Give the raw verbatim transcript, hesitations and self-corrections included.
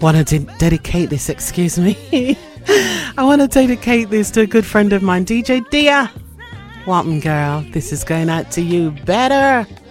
want to de- dedicate this, excuse me. I want to dedicate this to a good friend of mine, D J Dia. Walton girl, this is going out to you. Better.